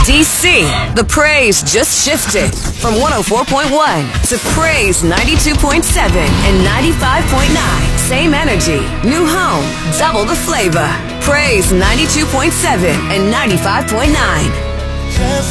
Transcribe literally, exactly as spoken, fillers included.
D C, the praise just shifted from one oh four point one to Praise ninety-two point seven and ninety-five point nine. Same energy, new home, double the flavor. Praise ninety-two point seven and ninety-five point nine.